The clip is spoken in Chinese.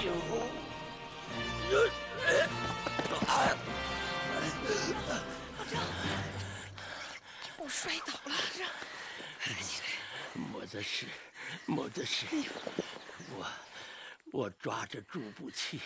我摔倒了， 没得事。我抓着助步器